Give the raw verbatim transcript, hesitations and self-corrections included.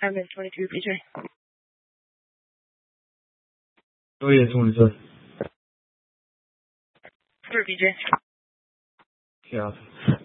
I'm in twenty-two, B J. Oh yeah, twenty-seven. For B J. Yeah.